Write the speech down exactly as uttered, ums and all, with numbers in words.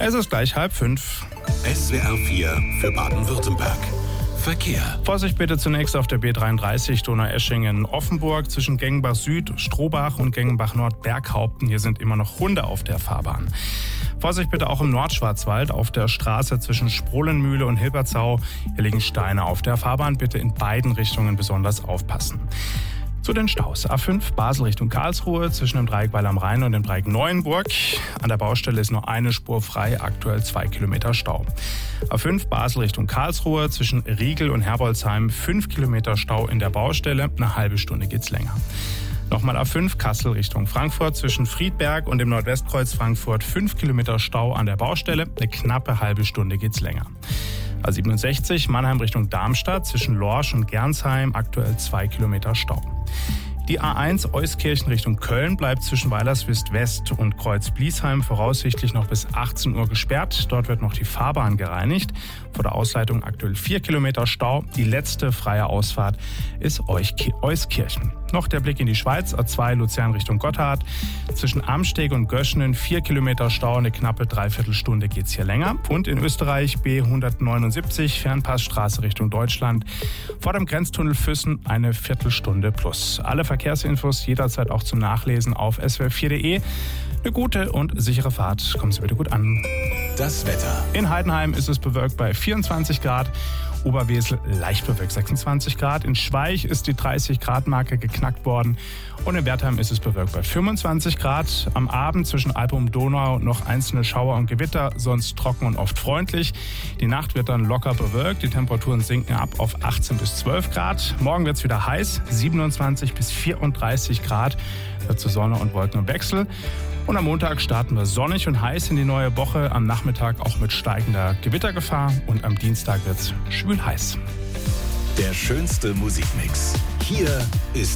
Es ist gleich halb fünf. S W R vier für Baden-Württemberg. Verkehr. Vorsicht bitte zunächst auf der B dreiunddreißig Donaueschingen-Offenburg zwischen Gengenbach Süd, Strohbach und Gengenbach Nord Berghaupten. Hier sind immer noch Hunde auf der Fahrbahn. Vorsicht bitte auch im Nordschwarzwald auf der Straße zwischen Sprohlenmühle und Hilbertsau. Hier liegen Steine auf der Fahrbahn. Bitte in beiden Richtungen besonders aufpassen. Zu den Staus. A fünf Basel Richtung Karlsruhe zwischen dem Dreieck Weil am Rhein und dem Dreieck Neuenburg. An der Baustelle ist nur eine Spur frei, aktuell zwei Kilometer Stau. A fünf Basel Richtung Karlsruhe zwischen Riegel und Herbolzheim fünf Kilometer Stau in der Baustelle. Eine halbe Stunde geht's länger. Nochmal A fünf Kassel Richtung Frankfurt zwischen Friedberg und dem Nordwestkreuz Frankfurt fünf Kilometer Stau an der Baustelle. Eine knappe halbe Stunde geht's länger. A siebenundsechzig Mannheim Richtung Darmstadt zwischen Lorsch und Gernsheim aktuell zwei Kilometer Stau. Die A eins Euskirchen Richtung Köln bleibt zwischen Weilerswist West und Kreuz-Bliesheim voraussichtlich noch bis achtzehn Uhr gesperrt. Dort wird noch die Fahrbahn gereinigt. Vor der Ausleitung aktuell vier Kilometer Stau. Die letzte freie Ausfahrt ist Euskirchen. Noch der Blick in die Schweiz, A zwei Luzern Richtung Gotthard. Zwischen Amsteg und Göschenen vier Kilometer Stau, eine knappe Dreiviertelstunde geht's hier länger. Und in Österreich B hundertneunundsiebzig Fernpassstraße Richtung Deutschland. Vor dem Grenztunnel Füssen eine Viertelstunde plus. Alle Verkehrsinfos jederzeit auch zum Nachlesen auf s w r vier punkt d e. Eine gute und sichere Fahrt. Kommen Sie bitte gut an. Das Wetter. In Heidenheim ist es bewölkt bei vierundzwanzig Grad. Oberwesel leicht bewölkt sechsundzwanzig Grad. In Schweich ist die dreißig Grad Marke geknackt worden. Und in Wertheim ist es bewölkt bei fünfundzwanzig Grad. Am Abend zwischen Alpe und Donau noch einzelne Schauer und Gewitter, sonst trocken und oft freundlich. Die Nacht wird dann locker bewölkt. Die Temperaturen sinken ab auf achtzehn bis zwölf Grad. Morgen wird es wieder heiß, siebenundzwanzig bis vierunddreißig Grad. Dazu Sonne und Wolken im Wechsel. Und am Montag starten wir sonnig und heiß in die neue Woche. Am Nachmittag auch mit steigender Gewittergefahr. Und am Dienstag wird es schwül heiß. Der schönste Musikmix. Hier ist